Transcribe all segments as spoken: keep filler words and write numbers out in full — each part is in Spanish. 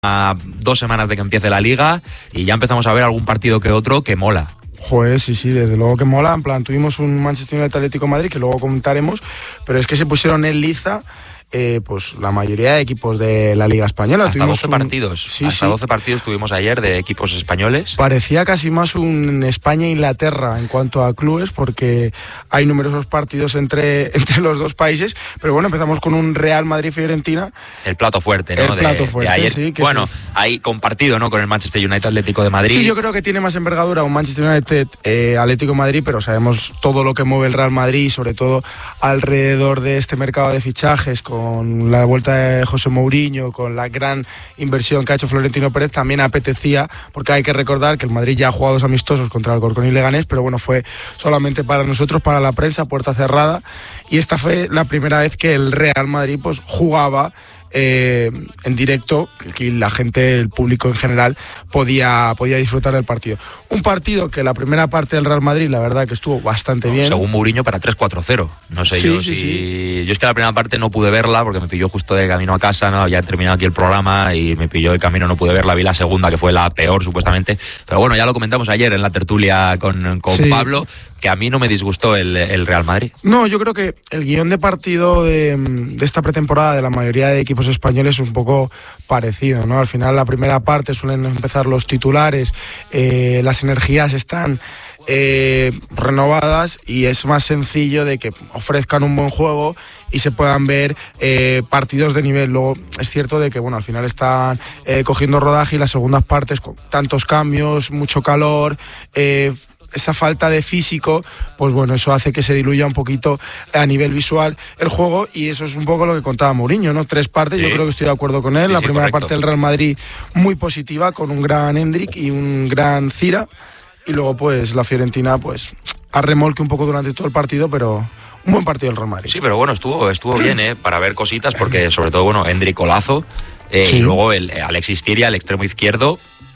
a dos semanas de que empiece la Liga y ya empezamos a ver algún partido que otro que mola. Joder, sí, sí, desde luego que mola. En plan, tuvimos un Manchester United Atlético de Madrid que luego comentaremos, pero es que se pusieron en liza eh, pues la mayoría de equipos de la Liga Española. Hasta tuvimos doce un... partidos. Sí, Hasta sí. doce partidos tuvimos ayer de equipos españoles. Parecía casi más un España-Inglaterra en cuanto a clubes, porque hay numerosos partidos entre, entre los dos países. Pero bueno, empezamos con un Real Madrid-Fiorentina. El plato fuerte, ¿no? El plato de, fuerte, de ayer. sí. Que bueno, sí. ahí compartido, ¿no? Con el Manchester United Atlético de Madrid. Sí, yo creo que tiene más envergadura un Manchester United eh, Atlético de Madrid, pero sabemos todo lo que mueve el Real Madrid, sobre todo alrededor de este mercado de fichajes, con la vuelta de José Mourinho, con la gran inversión que ha hecho Florentino Pérez. También apetecía, porque hay que recordar que el Madrid ya ha jugado dos amistosos contra el Alcorcón y Leganés, pero bueno, fue solamente para nosotros, para la prensa, puerta cerrada, y esta fue la primera vez que el Real Madrid pues jugaba Eh, en directo, que la gente, el público en general podía, podía disfrutar del partido. Un partido que la primera parte del Real Madrid, la verdad que estuvo bastante no, bien. Según Mourinho, para tres cuatro cero. No sé sí, yo sí, si... Sí. Yo es que la primera parte no pude verla porque me pilló justo de camino a casa, ¿no? Ya he terminado aquí el programa y me pilló de camino, no pude verla. Vi la segunda, que fue la peor, supuestamente. Pero bueno, ya lo comentamos ayer en la tertulia con, con sí. Pablo, que a mí no me disgustó el, el Real Madrid. No, yo creo que el guión de partido de, de esta pretemporada de la mayoría de equipos españoles es un poco parecido, ¿no? Al final, la primera parte suelen empezar los titulares, eh, las energías están eh, renovadas y es más sencillo de que ofrezcan un buen juego y se puedan ver eh, partidos de nivel. Luego es cierto de que bueno, al final están eh, cogiendo rodaje y las segundas partes con tantos cambios, mucho calor, eh, esa falta de físico, pues bueno, eso hace que se diluya un poquito a nivel visual el juego, y eso es un poco lo que contaba Mourinho, ¿no? Tres partes, sí. Yo creo que estoy de acuerdo con él. Sí, la sí, primera correcto. parte del Real Madrid muy positiva, con un gran Hendrik y un gran Cira, y luego pues la Fiorentina pues a remolque un poco durante todo el partido, pero un buen partido del Real Madrid. Sí, pero bueno, estuvo, estuvo bien, ¿eh? Para ver cositas, porque sobre todo, bueno, Hendrik Olazo, eh, sí. y luego el Alexis Ciria, el extremo izquierdo,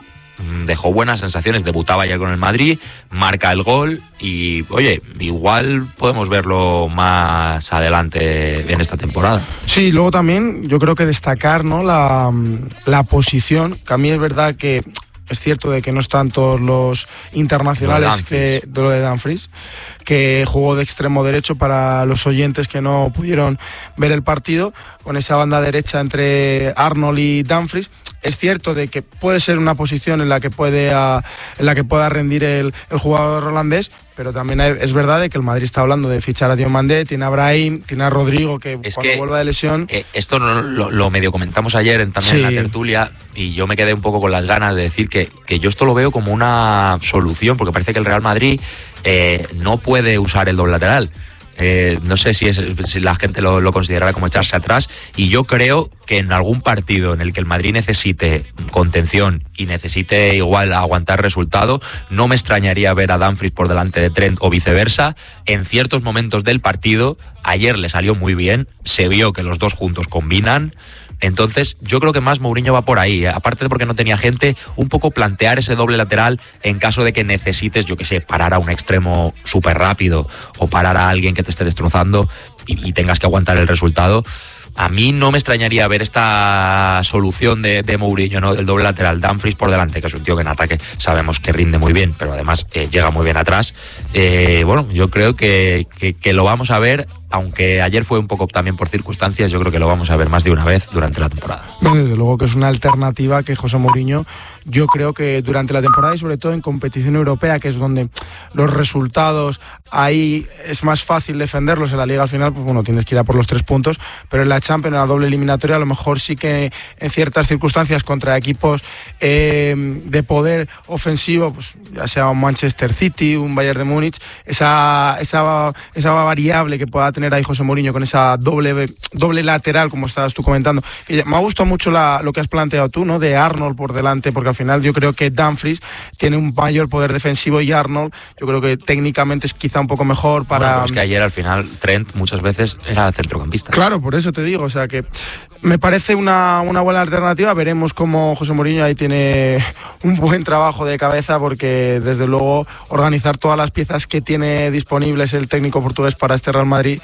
dejó buenas sensaciones, debutaba ya con el Madrid, marca el gol y, oye, igual podemos verlo más adelante en esta temporada. Sí, luego también yo creo que destacar, ¿no? la, la posición, que a mí es verdad que es cierto de que no están todos los internacionales que, de lo de Dumfries, que jugó de extremo derecho para los oyentes que no pudieron ver el partido, con esa banda derecha entre Arnold y Dumfries. Es cierto de que puede ser una posición en la que puede a, en la que pueda rendir el, el jugador holandés, pero también hay, es verdad de que el Madrid está hablando de fichar a Diomandé, tiene a Brahim, tiene a Rodrigo, que es cuando que, vuelva de lesión... Eh, esto no, lo, lo medio comentamos ayer en, también sí. en la tertulia, y yo me quedé un poco con las ganas de decir que, que yo esto lo veo como una solución, porque parece que el Real Madrid eh, no puede usar el doble lateral. Eh, no sé si, es, si la gente lo, lo considerará como echarse atrás, y yo creo que en algún partido en el que el Madrid necesite contención y necesite igual aguantar resultado, no me extrañaría ver a Dumfries por delante de Trent o viceversa en ciertos momentos del partido. Ayer le salió muy bien, se vio que los dos juntos combinan. Entonces yo creo que más Mourinho va por ahí, ¿eh? Aparte de porque no tenía gente, un poco plantear ese doble lateral en caso de que necesites, yo que sé, parar a un extremo súper rápido o parar a alguien que te esté destrozando y, y tengas que aguantar el resultado. A mí no me extrañaría ver esta solución de, de Mourinho, ¿no? El doble lateral, Dumfries por delante, que es un tío que en ataque sabemos que rinde muy bien, pero además eh, llega muy bien atrás. Eh, bueno, yo creo que, que, que lo vamos a ver, aunque ayer fue un poco también por circunstancias, yo creo que lo vamos a ver más de una vez durante la temporada. Desde luego que es una alternativa que José Mourinho, yo creo que durante la temporada y sobre todo en competición europea, que es donde los resultados, ahí es más fácil defenderlos. En la Liga al final, pues bueno, tienes que ir a por los tres puntos, pero en la Champions, en la doble eliminatoria, a lo mejor sí que en ciertas circunstancias contra equipos eh, de poder ofensivo, pues ya sea un Manchester City, un Bayern de Múnich, esa, esa, esa variable que pueda tener ahí José Mourinho con esa doble, doble lateral, como estabas tú comentando. Y me ha gustado mucho la, lo que has planteado tú, ¿no? De Arnold por delante, porque al final yo creo que Dumfries tiene un mayor poder defensivo y Arnold yo creo que técnicamente es quizá un poco mejor para... Bueno, es que ayer al final Trent muchas veces era centrocampista. Claro, por eso te digo, o sea que me parece una, una buena alternativa. Veremos cómo José Mourinho ahí tiene un buen trabajo de cabeza, porque desde luego organizar todas las piezas que tiene disponibles el técnico portugués para este Real Madrid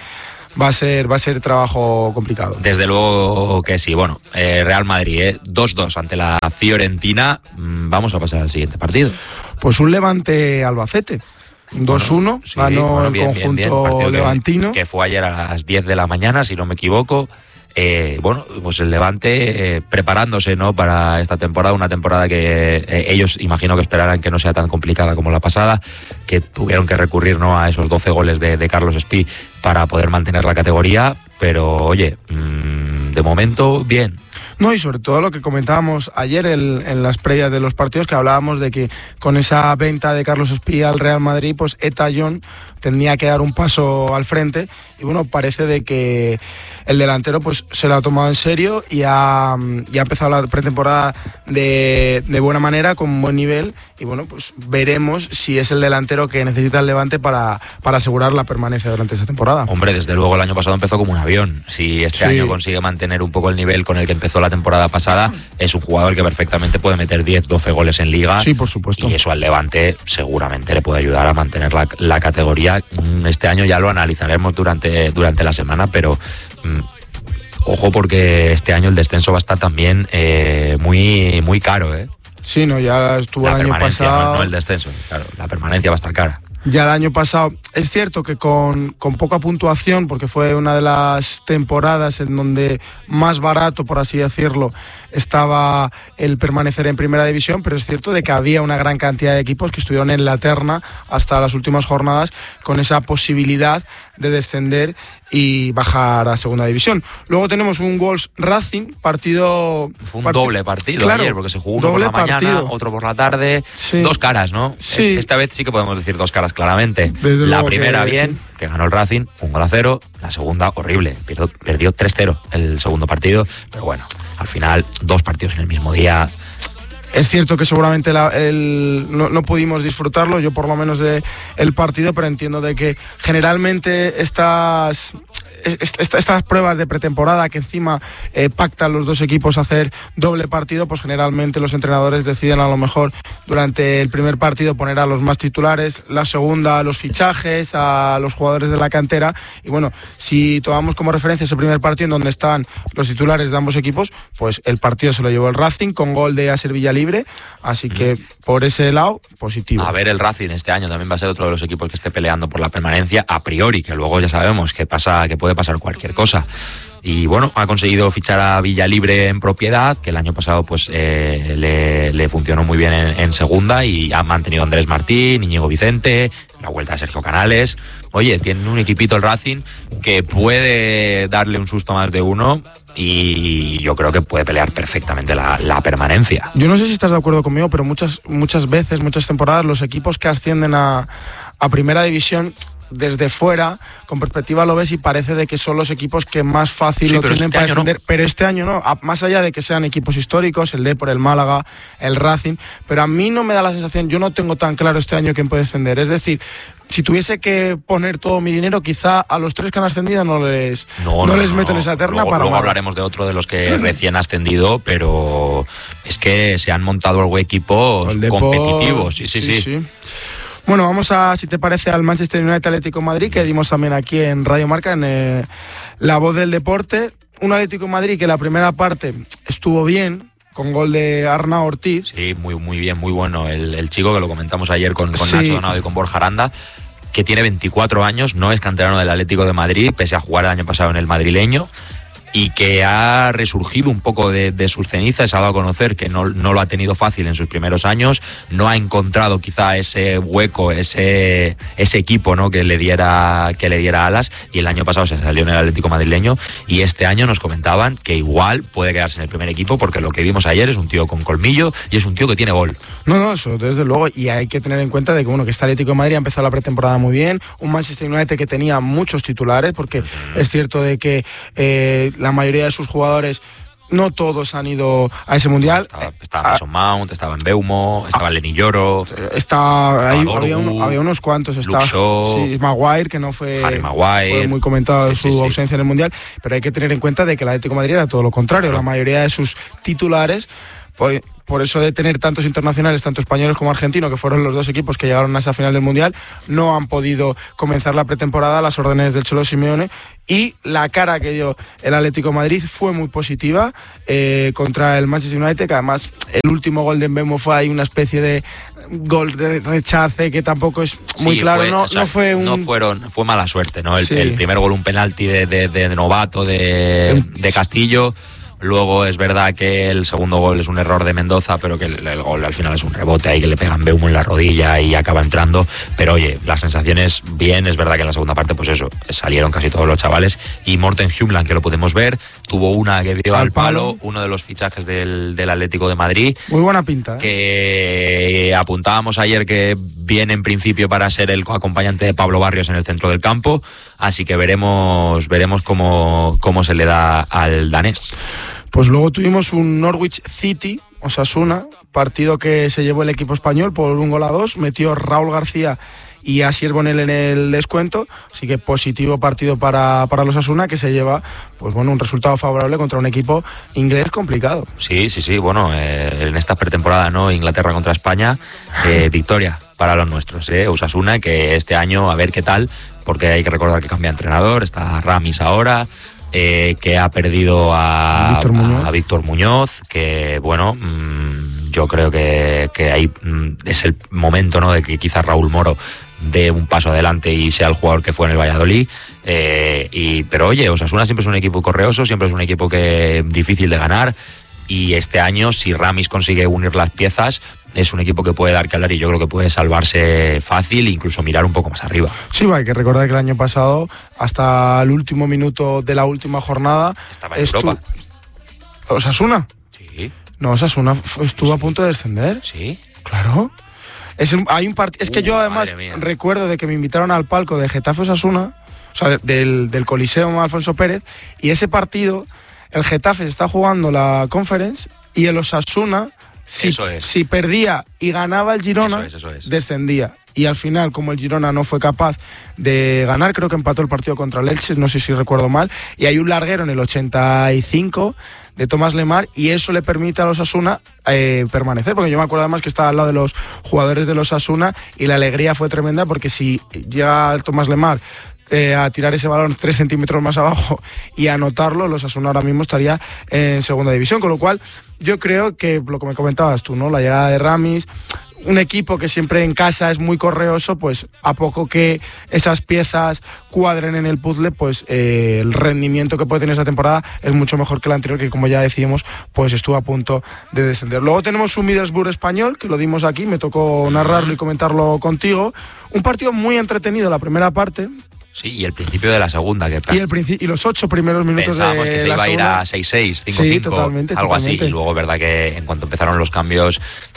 va a ser va a ser trabajo complicado. Desde luego que sí. Bueno, eh, Real Madrid, eh, dos dos ante la Fiorentina. Mm, vamos a pasar al siguiente partido. Pues un Levante Albacete. dos uno, bueno, sí, ganó bueno, el bien, conjunto bien, bien. levantino. Que, que fue ayer a las diez de la mañana, si no me equivoco. Eh, bueno, pues el Levante eh, preparándose, ¿no?, para esta temporada, una temporada que eh, ellos imagino que esperarán que no sea tan complicada como la pasada, que tuvieron que recurrir, ¿no?, a esos doce goles de, de Carlos Espí para poder mantener la categoría, pero oye, mmm, de momento bien. No, y sobre todo lo que comentábamos ayer el, en las previas de los partidos, que hablábamos de que con esa venta de Carlos Espí al Real Madrid, pues Eta John tenía que dar un paso al frente, y bueno, parece de que el delantero pues se lo ha tomado en serio y ha, y ha empezado la pretemporada de, de buena manera, con buen nivel, y bueno, pues veremos si es el delantero que necesita el Levante para, para asegurar la permanencia durante esta temporada. Hombre, desde luego el año pasado empezó como un avión. Si este sí. año consigue mantener un poco el nivel con el que empezó la temporada pasada, es un jugador que perfectamente puede meter diez, doce goles en Liga. Sí, por supuesto. Y eso al Levante seguramente le puede ayudar a mantener la, la categoría. Este año ya lo analizaremos durante, durante la semana, pero mmm, ojo, porque este año el descenso va a estar también eh, muy, muy caro, ¿eh? Sí, no, ya estuvo la el año pasado. No, no el descenso, claro, la permanencia va a estar cara. Ya el año pasado, es cierto que con, con poca puntuación, porque fue una de las temporadas en donde más barato, por así decirlo, estaba el permanecer en primera división, pero es cierto de que había una gran cantidad de equipos que estuvieron en la terna hasta las últimas jornadas con esa posibilidad de descender y bajar a segunda división. Luego tenemos un Wolves Racing, partido... Fue un part... doble partido claro, ayer, porque se jugó uno por la mañana, partido. Otro por la tarde, sí. Dos caras, ¿no? Sí. Esta vez sí que podemos decir dos caras claramente. Desde la primera que, bien, sí. que ganó el Racing, un gol a cero. La segunda horrible, perdió, perdió tres cero el segundo partido, pero bueno, al final dos partidos en el mismo día. Es cierto que seguramente la, el, no, no pudimos disfrutarlo, yo por lo menos de el partido, pero entiendo de que generalmente estas, esta, estas pruebas de pretemporada que encima eh, pactan los dos equipos hacer doble partido, pues generalmente los entrenadores deciden a lo mejor durante el primer partido poner a los más titulares, la segunda a los fichajes, a los jugadores de la cantera, y bueno, si tomamos como referencia ese primer partido en donde están los titulares de ambos equipos, pues el partido se lo llevó el Racing con gol de Aser Villalibre. Así que por ese lado, positivo. A ver, el Racing este año también va a ser otro de los equipos que esté peleando por la permanencia a priori, que luego ya sabemos que pasa, que puede pasar cualquier cosa. Y bueno, ha conseguido fichar a Villalibre en propiedad, que el año pasado pues eh, le, le funcionó muy bien en, en segunda, y ha mantenido a Andrés Martín, Íñigo Vicente, la vuelta de Sergio Canales. Oye, tiene un equipito el Racing que puede darle un susto a más de uno, y yo creo que puede pelear perfectamente la, la permanencia. Yo no sé si estás de acuerdo conmigo, pero muchas, muchas veces, muchas temporadas, los equipos que ascienden a, a primera división, desde fuera, con perspectiva lo ves y parece de que son los equipos que más fácil sí, lo tienen este para defender, no. Pero este año no, más allá de que sean equipos históricos, el Depor, el Málaga, el Racing, pero a mí no me da la sensación, yo no tengo tan claro este año quién puede descender, es decir, si tuviese que poner todo mi dinero, quizá a los tres que han ascendido no les, no, no, no les no, meto no. en esa terna. Luego, para luego hablaremos de otro de los que recién ha ascendido, pero es que se han montado algo equipos competitivos, sí, sí, sí. sí. sí. Bueno, vamos a, si te parece, al Manchester United Atlético Madrid, que dimos también aquí en Radio Marca, en eh, La Voz del Deporte. Un Atlético Madrid que la primera parte estuvo bien, con gol de Arnau Ortiz. Sí, muy, muy bien, muy bueno. El, el chico que lo comentamos ayer con, con sí. Nacho Donado y con Borja Aranda, que tiene veinticuatro años, no es canterano del Atlético de Madrid, pese a jugar el año pasado en el madrileño, y que ha resurgido un poco de, de sus cenizas, ha dado a conocer que no, no lo ha tenido fácil en sus primeros años, no ha encontrado quizá ese hueco, ese, ese equipo, ¿no?, que le diera que le diera alas, y el año pasado se salió en el Atlético madrileño, y este año nos comentaban que igual puede quedarse en el primer equipo, porque lo que vimos ayer es un tío con colmillo y es un tío que tiene gol. No, no, eso desde luego, y hay que tener en cuenta de que bueno, que este Atlético de Madrid ha empezado la pretemporada muy bien, un Manchester United que tenía muchos titulares, porque uh-huh. es cierto de que eh, la mayoría de sus jugadores, no todos han ido a ese mundial. Estaba, estaba Mason Mount, estaba en Beumo, estaba en Lenny Lloro, estaba, ahí, había, un, había unos cuantos. Estaba, sí, Maguire, que no fue, Harry Maguire, fue muy comentado sí, su sí, ausencia sí. en el mundial, pero hay que tener en cuenta de que el Atlético de Madrid era todo lo contrario. Claro. La mayoría de sus titulares, por, por eso de tener tantos internacionales, tanto españoles como argentinos, que fueron los dos equipos que llegaron a esa final del Mundial, no han podido comenzar la pretemporada a las órdenes del Cholo Simeone, y la cara que dio el Atlético de Madrid fue muy positiva eh, contra el Manchester United, que además el último gol de Mbemo fue ahí una especie de gol de rechace que tampoco es muy sí, claro, fue, no, o sea, no fue un... no fueron, fue mala suerte, ¿no? El, sí. el primer gol un penalti de, de, de novato de, de Castillo. Luego es verdad que el segundo gol es un error de Mendoza, pero que el, el gol al final es un rebote ahí que le pegan Mbeumo en la rodilla y acaba entrando. Pero oye, las sensaciones bien, es verdad que en la segunda parte pues eso, salieron casi todos los chavales, y Morten Hjumland, que lo podemos ver, tuvo una que dio al, al palo, palo, uno de los fichajes del, del Atlético de Madrid. Muy buena pinta, ¿eh? Que apuntábamos ayer que viene en principio para ser el acompañante de Pablo Barrios en el centro del campo, así que veremos, veremos cómo, cómo se le da al danés. Pues luego tuvimos un Norwich City, Osasuna, partido que se llevó el equipo español por un gol a dos, metió Raúl García y Asier Bonel en el descuento, así que positivo partido para, para los Osasuna, que se lleva pues bueno un resultado favorable contra un equipo inglés complicado. Sí, sí, sí, bueno, eh, en esta pretemporada, ¿no? Inglaterra contra España, eh, victoria para los nuestros, ¿eh? Osasuna, que este año a ver qué tal, porque hay que recordar que cambia entrenador, está Ramis ahora. Eh, que ha perdido a Víctor Muñoz, a, a Víctor Muñoz, que bueno, mmm, yo creo que, que ahí mmm, es el momento, ¿no?, de que quizás Raúl Moro dé un paso adelante y sea el jugador que fue en el Valladolid. Eh, y, pero oye, Osasuna siempre es un equipo correoso, siempre es un equipo que difícil de ganar, y este año, si Ramis consigue unir las piezas, es un equipo que puede dar que hablar, y yo creo que puede salvarse fácil e incluso mirar un poco más arriba. Sí, hay que recordar que el año pasado, hasta el último minuto de la última jornada, estaba en Europa. ¿Osasuna? Sí. No, Osasuna estuvo sí. a punto de descender. Sí. Claro. Es, hay un part... es que uh, yo además recuerdo de que me invitaron al palco de Getafe Osasuna, o sea, del, del Coliseo Alfonso Pérez, y ese partido, el Getafe está jugando la Conference y el Osasuna, si, eso es. si perdía y ganaba el Girona, eso es, eso es. descendía. Y al final, como el Girona no fue capaz de ganar, creo que empató el partido contra el Elche, no sé si recuerdo mal, y hay un larguero en el ochenta y cinco de Tomás Lemar, y eso le permite a los Osasuna eh, permanecer, porque yo me acuerdo además que estaba al lado de los jugadores de los Osasuna y la alegría fue tremenda, porque si llega Tomás Lemar Eh, a tirar ese balón tres centímetros más abajo y anotarlo, los Osasuna ahora mismo estaría en segunda división, con lo cual yo creo que lo que me comentabas tú, ¿no? La llegada de Ramis, un equipo que siempre en casa es muy correoso, pues a poco que esas piezas cuadren en el puzzle, pues eh, el rendimiento que puede tener esta temporada es mucho mejor que la anterior, que como ya decíamos, pues estuvo a punto de descender. Luego tenemos un Middlesbrough español, que lo dimos aquí, me tocó narrarlo y comentarlo contigo, un partido muy entretenido la primera parte. Sí, y el principio de la segunda. Que y, el princi- y los ocho primeros minutos pensábamos de que se la iba segunda. a ir a seis seis, cinco cinco, sí, totalmente, algo totalmente. así. Y luego, verdad que en cuanto empezaron los cambios,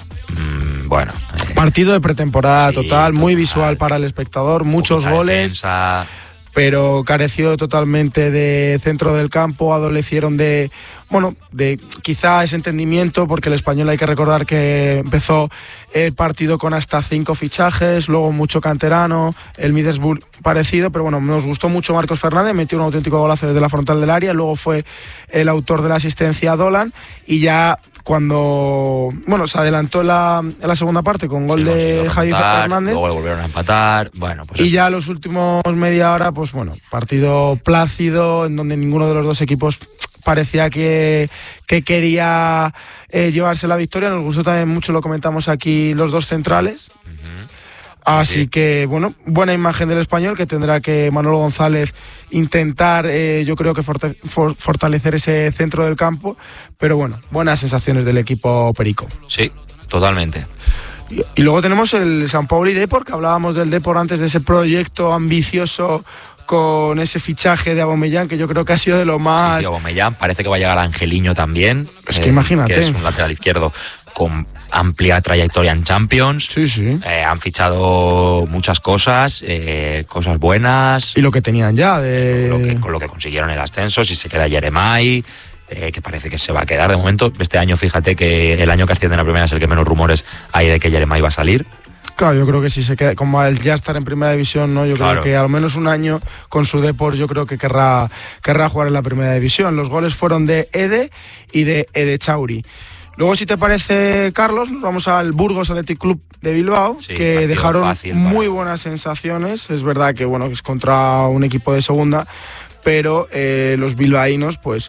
mmm, bueno... Eh, partido de pretemporada sí, total, total, muy visual para el espectador, muchos goles, defensa, pero careció totalmente de centro del campo, adolecieron de... Bueno, de quizá ese entendimiento, porque el Español hay que recordar que empezó el partido con hasta cinco fichajes, luego mucho canterano, el Middlesbrough parecido, pero bueno, nos gustó mucho Marcos Fernández, metió un auténtico golazo desde la frontal del área, luego fue el autor de la asistencia a Dolan, y ya cuando, bueno, se adelantó la, en la segunda parte con gol sí, de Javi Fernández. Luego le volvieron a empatar, bueno, pues... Y ya los últimos media hora, pues bueno, partido plácido, en donde ninguno de los dos equipos parecía que, que quería eh, llevarse la victoria. Nos gustó también mucho, lo comentamos aquí, los dos centrales. Uh-huh. Así sí. que, bueno, buena imagen del Español, que tendrá que Manolo González intentar, eh, yo creo que forte- for- fortalecer ese centro del campo. Pero bueno, buenas sensaciones del equipo perico. Sí, totalmente. Y, y luego tenemos el San Pauli Depor, que hablábamos del Depor antes de ese proyecto ambicioso con ese fichaje de Aubameyang, que yo creo que ha sido de lo más... Sí, sí, Aubameyang, parece que va a llegar Angelino también. Es que eh, imagínate. Que es un lateral izquierdo con amplia trayectoria en Champions. Sí, sí. Eh, han fichado muchas cosas, eh, cosas buenas. Y lo que tenían ya de... Lo que, con lo que consiguieron el ascenso, si se queda Yeremay, eh, que parece que se va a quedar de momento. Este año, fíjate que el año que asciende en la primera es el que menos rumores hay de que Yeremay va a salir. Claro, yo creo que si se queda, como el ya estar en primera división, ¿no? Yo claro. creo que al menos un año con su Depor, yo creo que querrá, querrá jugar en la primera división. Los goles fueron de Ede y de Ede Chauri. Luego, si te parece, Carlos, vamos al Burgos Athletic Club de Bilbao, sí, que dejaron fácil, muy para... buenas sensaciones. Es verdad que bueno, es contra un equipo de segunda, pero eh, los bilbaínos pues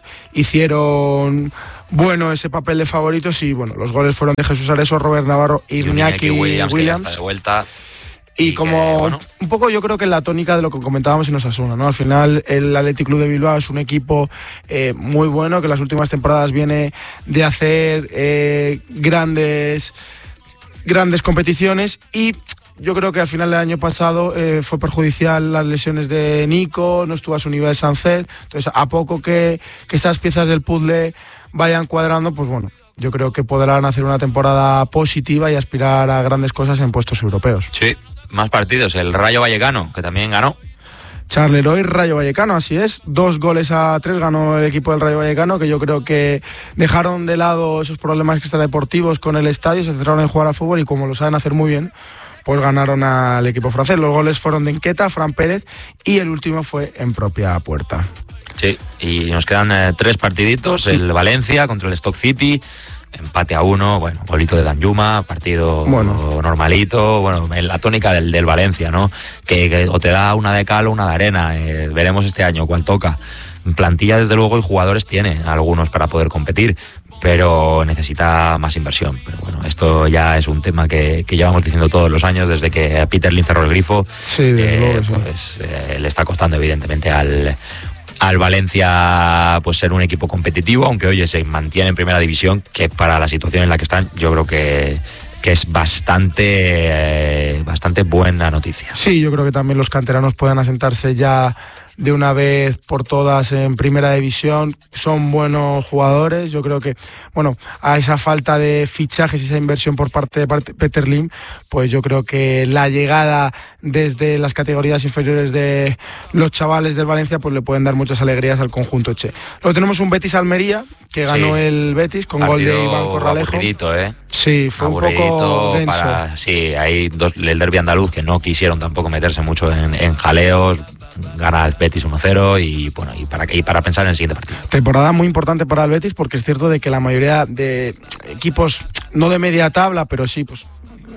hicieron bueno ese papel de favoritos y bueno, los goles fueron de Jesús Areso, Robert Navarro y Iñaki Williams. Williams que ya está de vuelta. Y, y como que, bueno, un poco yo creo que en la tónica de lo que comentábamos en Osasuna, ¿no? Al final el Athletic Club de Bilbao es un equipo eh, muy bueno, que en las últimas temporadas viene de hacer eh, grandes, grandes competiciones y yo creo que al final del año pasado eh, fue perjudicial las lesiones de Nico, no estuvo a su nivel Sancet, entonces a poco que, que esas piezas del puzzle vayan cuadrando, pues bueno, yo creo que podrán hacer una temporada positiva y aspirar a grandes cosas en puestos europeos. Sí, más partidos, el Rayo Vallecano, que también ganó. Charleroi, Rayo Vallecano, así es, dos goles a tres ganó el equipo del Rayo Vallecano, que yo creo que dejaron de lado esos problemas extradeportivos con el estadio, se centraron en jugar al fútbol y como lo saben hacer muy bien, pues ganaron al equipo francés. Los goles fueron de Enqueta, Fran Pérez y el último fue en propia puerta. Sí, y nos quedan eh, tres partiditos, el Valencia contra el Stock City, empate a uno, bueno, golito de Danjuma, partido bueno. normalito, bueno, en la tónica del, del Valencia, ¿no? Que, que o te da una de cal o una de arena, eh, veremos este año cuál toca. Plantilla, desde luego, y jugadores tiene algunos para poder competir, pero necesita más inversión. Pero bueno, esto ya es un tema que, que llevamos diciendo todos los años, desde que Peter Lim cerró el grifo. Sí, desde eh, luego, pues sí. eh, le está costando evidentemente al... al Valencia pues ser un equipo competitivo, aunque oye, se mantiene en primera división, que para la situación en la que están yo creo que, que es bastante eh, bastante buena noticia. Sí, yo creo que también los canteranos puedan asentarse ya de una vez por todas en primera división, son buenos jugadores. Yo creo que, bueno, a esa falta de fichajes y esa inversión por parte de Peter Lim, pues yo creo que la llegada desde las categorías inferiores de los chavales del Valencia pues le pueden dar muchas alegrías al conjunto che. Luego tenemos un Betis-Almería, que ganó sí. el Betis con Partido gol de Iván Corralejo. ¿eh? Sí, fue un poco denso. Para, sí, hay dos, el derbi andaluz que no quisieron tampoco meterse mucho en, en jaleos. Gana el Betis uno cero y bueno, y para, y para pensar en el siguiente partido. Temporada muy importante para el Betis porque es cierto de que la mayoría de equipos, no de media tabla, pero sí, pues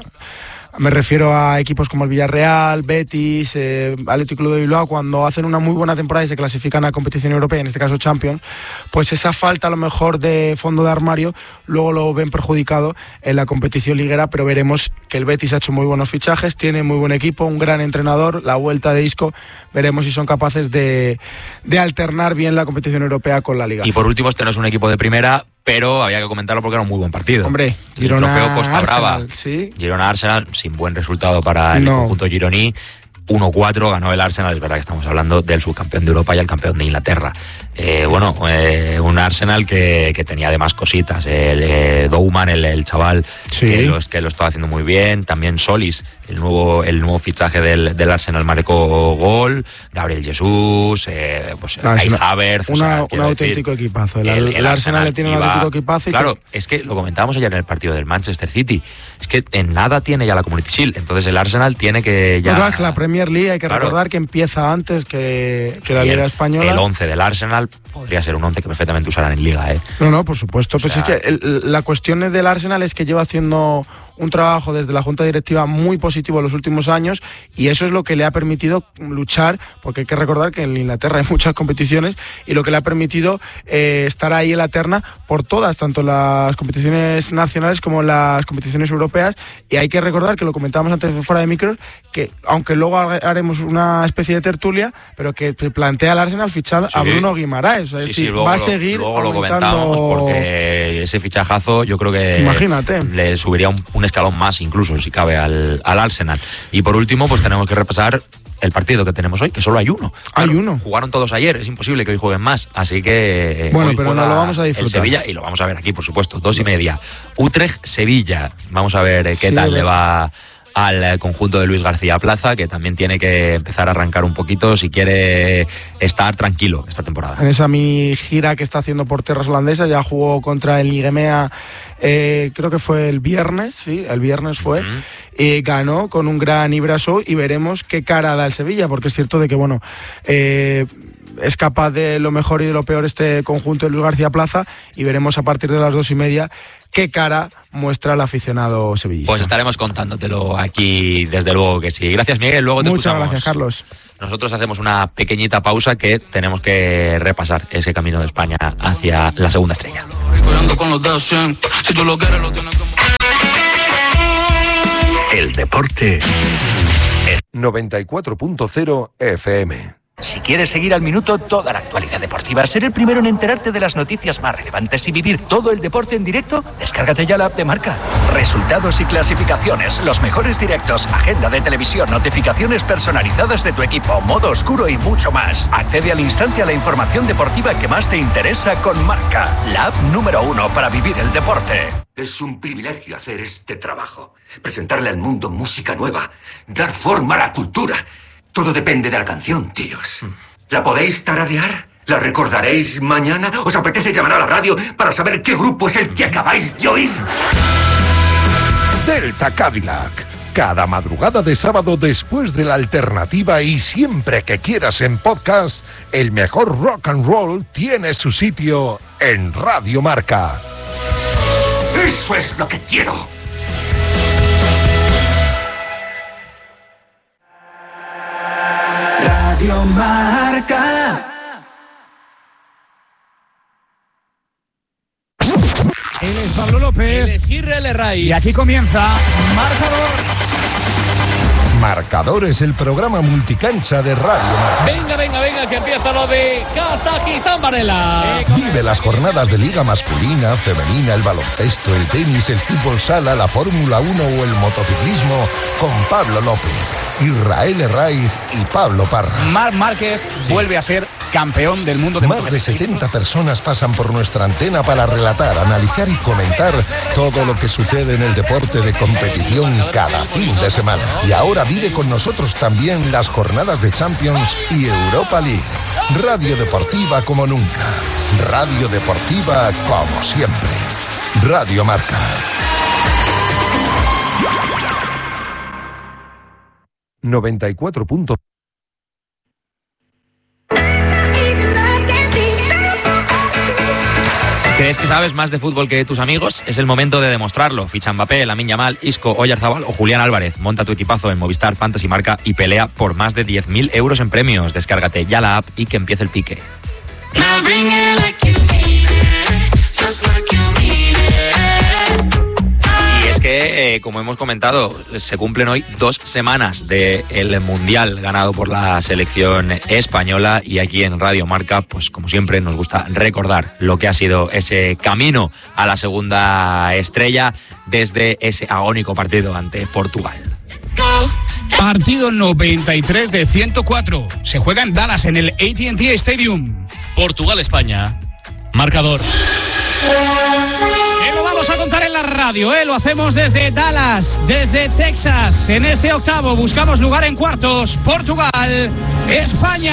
me refiero a equipos como el Villarreal, Betis, eh, Athletic Club de Bilbao, cuando hacen una muy buena temporada y se clasifican a competición europea, en este caso Champions, pues esa falta a lo mejor de fondo de armario luego lo ven perjudicado en la competición liguera, pero veremos que el Betis ha hecho muy buenos fichajes, tiene muy buen equipo, un gran entrenador, la vuelta de Isco, veremos si son capaces de, de alternar bien la competición europea con la liga. Y por último tenemos un equipo de primera, pero había que comentarlo porque era un muy buen partido. Hombre, Girona, el trofeo Costa Arsenal, Brava. ¿sí? Girona Arsenal, sin buen resultado para el no. conjunto gironí. uno cuatro ganó el Arsenal, es verdad que estamos hablando del subcampeón de Europa y el campeón de Inglaterra. Eh, bueno, eh, un Arsenal que, que tenía además cositas. El eh, Douman, el, el chaval sí. que, los, que lo estaba haciendo muy bien. También Solis, el nuevo, el nuevo fichaje del, del Arsenal, marcó gol. Gabriel Jesús, eh, pues no, Kai Havertz. Una, o sea, un auténtico decir, equipazo. El, el, el Arsenal, Arsenal le tiene iba, un auténtico equipazo. Y claro, que... es que lo comentábamos ayer en el partido del Manchester City. Es que en nada tiene ya la Community Shield. Entonces el Arsenal tiene que ya... No, es que la Premier League hay que claro. recordar que empieza antes que, que la Liga Española. El once del Arsenal podría ser un once que perfectamente usarán en Liga, ¿eh? No, no, por supuesto. O pues sea... es que el, la cuestión del Arsenal es que lleva haciendo un trabajo desde la Junta Directiva muy positivo en los últimos años y eso es lo que le ha permitido luchar, porque hay que recordar que en Inglaterra hay muchas competiciones y lo que le ha permitido eh, estar ahí en la terna por todas, tanto las competiciones nacionales como las competiciones europeas, y hay que recordar que lo comentábamos antes de fuera de micros, que aunque luego haremos una especie de tertulia, pero que se plantea el Arsenal fichar sí. a Bruno Guimaraes, es sí, decir, sí, luego va a lo, seguir luego lo aumentando... comentamos porque ese fichajazo yo creo que imagínate. Le subiría un, un escalón más incluso si cabe al, al Arsenal. Y por último pues tenemos que repasar el partido que tenemos hoy, que solo hay uno. Hay claro, uno. Jugaron todos ayer, es imposible que hoy jueguen más, así que bueno, hoy pero no lo vamos a disfrutar. El Sevilla y lo vamos a ver aquí, por supuesto, dos y media. Utrecht-Sevilla, vamos a ver qué sí, tal le va al conjunto de Luis García Plaza, que también tiene que empezar a arrancar un poquito si quiere estar tranquilo esta temporada. En esa mini gira que está haciendo por tierras holandesas, ya jugó contra el Ligemea, eh, creo que fue el viernes, sí, el viernes fue, uh-huh. y ganó con un gran Ibrasou y veremos qué cara da el Sevilla, porque es cierto de que, bueno, eh, es capaz de lo mejor y de lo peor este conjunto de Luis García Plaza, y veremos a partir de las dos y media qué cara muestra el aficionado sevillista. Pues estaremos contándotelo aquí, desde luego que sí. Gracias, Miguel. Luego te Muchas escuchamos. gracias, Carlos. Nosotros hacemos una pequeñita pausa que tenemos que repasar ese camino de España hacia la segunda estrella. El deporte noventa y cuatro punto cero F M. Si quieres seguir al minuto toda la actualidad deportiva, ser el primero en enterarte de las noticias más relevantes y vivir todo el deporte en directo, descárgate ya la app de Marca. Resultados y clasificaciones, los mejores directos, agenda de televisión, notificaciones personalizadas de tu equipo, modo oscuro y mucho más. Accede al instante a la información deportiva que más te interesa con Marca, la app número uno para vivir el deporte. Es un privilegio hacer este trabajo, presentarle al mundo música nueva, dar forma a la cultura. Todo depende de la canción, tíos. ¿La podéis tararear? ¿La recordaréis mañana? ¿Os apetece llamar a la radio para saber qué grupo es el que acabáis de oír? Delta Cadillac. Cada madrugada de sábado después de la alternativa y siempre que quieras en podcast, el mejor rock and roll tiene su sitio en Radio Marca. ¡Eso es lo que quiero! Radio Marca. Él es Pablo López. Él es Israel Raiz. Y aquí comienza Marcador. Marcador es el programa multicancha de Radio Marca. Venga, venga, venga, que empieza lo de Kazajistán, Varela. Vive las jornadas de Liga masculina, femenina, el baloncesto, el tenis, el fútbol sala, la Fórmula uno o el motociclismo con Pablo López, Israel Raiz y Pablo Parra. Marc Márquez sí. vuelve a ser campeón del mundo de Más de setenta personas pasan por nuestra antena para relatar, analizar y comentar todo lo que sucede en el deporte de competición cada fin de semana. Y ahora vive con nosotros también las jornadas de Champions y Europa League. Radio Deportiva como nunca. Radio Deportiva como siempre. Radio Marca. noventa y cuatro puntos. ¿Crees que sabes más de fútbol que tus amigos? Es el momento de demostrarlo. Ficha Mbappé, Lamine Yamal, Isco, Oyarzabal o Julián Álvarez. Monta tu equipazo en Movistar Fantasy Marca y pelea por más de diez mil euros en premios. Descárgate ya la app y que empiece el pique. Que, eh, como hemos comentado, se cumplen hoy dos semanas del Mundial ganado por la selección española, y aquí en Radio Marca, pues como siempre, nos gusta recordar lo que ha sido ese camino a la segunda estrella desde ese agónico partido ante Portugal. Partido noventa y tres de ciento cuatro. Se juega en Dallas, en el A T and T Stadium. Portugal-España. Marcador. Lo vamos a contar en la radio, ¿eh? Lo hacemos desde Dallas, desde Texas. En este octavo buscamos lugar en cuartos. Portugal, España.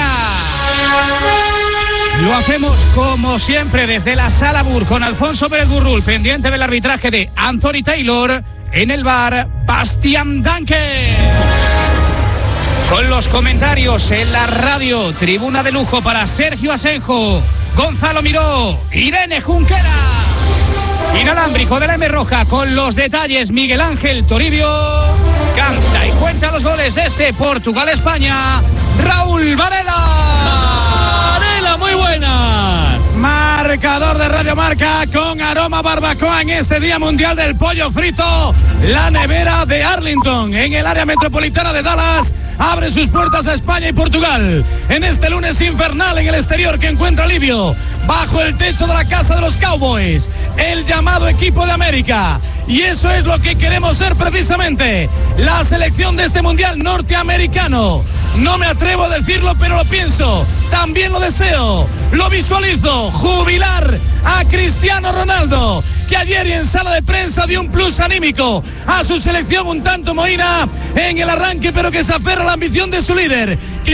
Lo hacemos como siempre desde la Sala Bur con Alfonso Pérez Burrul, pendiente del arbitraje de Anthony Taylor. En el bar, Bastián Danke. Con los comentarios en la radio, tribuna de lujo para Sergio Asenjo, Gonzalo Miró, Irene Junquera. Inalámbrico de la M Roja con los detalles, Miguel Ángel Toribio. Canta y cuenta los goles de este Portugal-España, Raúl Varela. Varela, muy buenas. Marcador de Radio Marca con aroma barbacoa en este Día Mundial del Pollo Frito. La nevera de Arlington, en el área metropolitana de Dallas, abre sus puertas a España y Portugal en este lunes infernal en el exterior que encuentra alivio bajo el techo de la casa de los Cowboys, el llamado equipo de América. Y eso es lo que queremos ser precisamente, la selección de este Mundial norteamericano. No me atrevo a decirlo, pero lo pienso, también lo deseo, lo visualizo, jubilar a Cristiano Ronaldo, que ayer en sala de prensa dio un plus anímico a su selección un tanto mohina en el arranque, pero que se aferra a la ambición de su líder, que no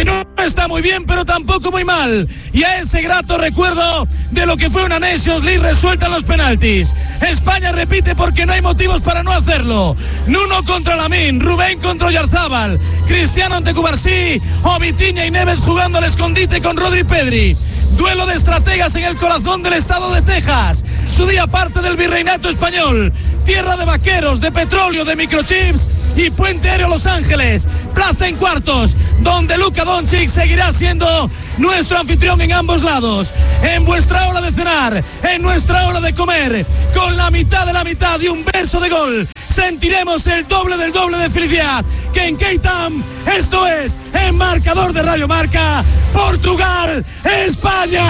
está muy bien, pero tampoco muy mal. Y a ese grato recuerdo de lo que fue una Nations League resuelta en los penaltis. España repite porque no hay motivos para no hacerlo. Nuno contra Lamine, Rubén contra Oyarzábal, Cristiano ante Cubarsí o Vitinha y Neves jugando al escondite con Rodri Pedri. Duelo de estrategas en el corazón del estado de Texas. Su día parte del virreinato español. Tierra de vaqueros, de petróleo, de microchips y Puente Aéreo Los Ángeles. Plaza en cuartos, donde Luka Doncic seguirá siendo nuestro anfitrión en ambos lados. En vuestra hora de cenar, en nuestra hora de comer, con la mitad de la mitad y un beso de gol, sentiremos el doble del doble de felicidad que en K-Town. Esto es en marcador de Radio Marca, Portugal, España.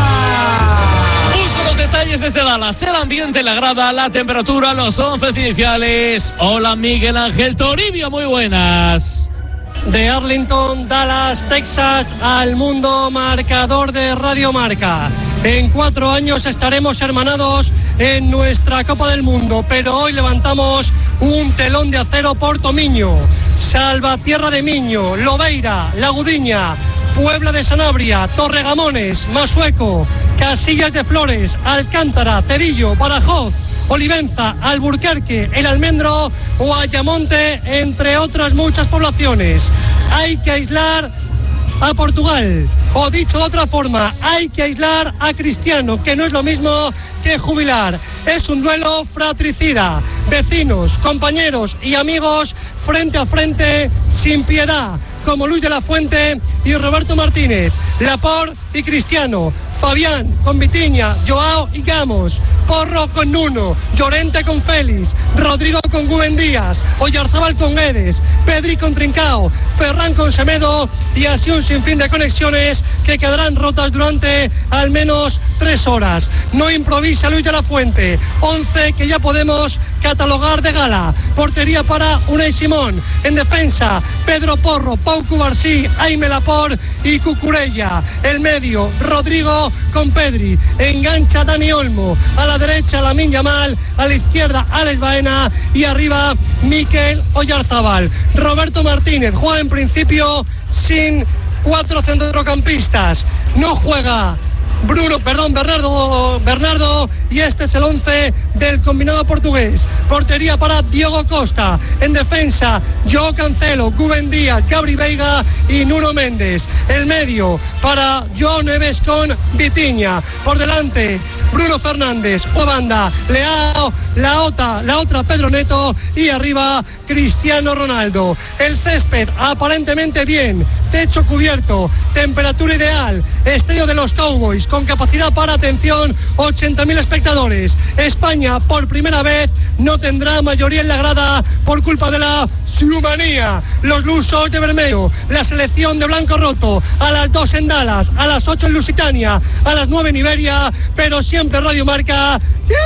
Busco los detalles desde Dallas, el ambiente, la grada, la temperatura, los once iniciales. Hola Miguel Ángel Toribio, muy buenas. De Arlington, Dallas, Texas, al mundo, marcador de Radio Marca. En cuatro años estaremos hermanados en nuestra Copa del Mundo, pero hoy levantamos un telón de acero por Tomiño, Salvatierra de Miño, Lobeira, La Gudiña, Puebla de Sanabria, Torregamones, Masueco, Casillas de Flores, Alcántara, Cerillo, Badajoz, Olivenza, Alburquerque, El Almendro o Ayamonte, entre otras muchas poblaciones. Hay que aislar a Portugal, o dicho de otra forma, hay que aislar a Cristiano, que no es lo mismo que jubilar. Es un duelo fratricida, vecinos, compañeros y amigos frente a frente, sin piedad, como Luis de la Fuente y Roberto Martínez, Laporte y Cristiano, Fabián con Vitinha, Joao y Gamos, Porro con Nuno, Llorente con Félix, Rodrigo con Gubén Díaz, Oyarzábal con Guedes, Pedri con Trincao, Ferran con Semedo, y así un sinfín de conexiones que quedarán rotas durante al menos tres horas. No improvisa Luis de la Fuente, once que ya podemos catalogar de gala. Portería para Unai Simón, en defensa Pedro Porro, Pau Cubarsí, Aime Laporte y Cucurella. El medio Rodrigo con Pedri, engancha Dani Olmo, a la derecha Lamine Yamal, a la izquierda Alex Baena y arriba Mikel Oyarzábal. Roberto Martínez juega en principio sin cuatro centrocampistas, no juega Bruno, perdón, Bernardo, Bernardo, y este es el once del combinado portugués. Portería para Diogo Costa, en defensa Joao Cancelo, Gubén Díaz, Gabri Veiga y Nuno Méndez. El medio para Joao Neves con Vitinha, por delante Bruno Fernández, o banda Leao, la otra, la otra Pedro Neto y arriba Cristiano Ronaldo. El césped aparentemente bien, techo cubierto, temperatura ideal, estadio de los Cowboys con capacidad para, atención, ochenta mil espectadores. España por primera vez no tendrá mayoría en la grada por culpa de la Siumanía. Los lusos de Bermeo, la selección de blanco roto, a las dos en Dallas, a las ocho en Lusitania, a las nueve en Iberia, pero siempre Radio Marca.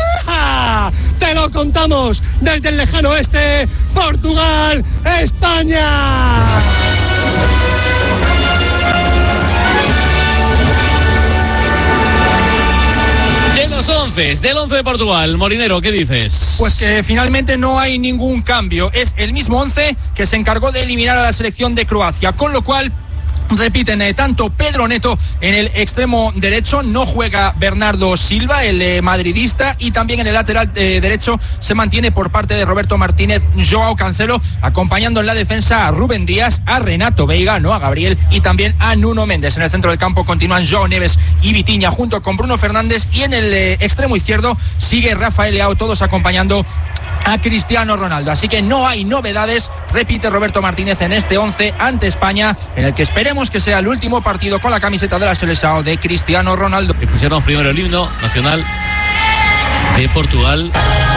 ¡Yeah! Te lo contamos desde el lejano oeste, Portugal, España. De los once, del once de Portugal, Molinero, ¿qué dices? Pues que finalmente no hay ningún cambio. Es el mismo once que se encargó de eliminar a la selección de Croacia, con lo cual repiten eh, tanto Pedro Neto en el extremo derecho, no juega Bernardo Silva, el eh, madridista, y también en el lateral eh, derecho se mantiene por parte de Roberto Martínez Joao Cancelo, acompañando en la defensa a Rubén Díaz, a Renato Veiga, no a Gabriel, y también a Nuno Méndez. En el centro del campo continúan Joao Neves y Vitinha junto con Bruno Fernández, y en el eh, extremo izquierdo sigue Rafael Leao, todos acompañando a Cristiano Ronaldo. Así que no hay novedades, repite Roberto Martínez en este once ante España, en el que esperemos que sea el último partido con la camiseta de la selección de Cristiano Ronaldo. Escuchamos primero el himno nacional de Portugal.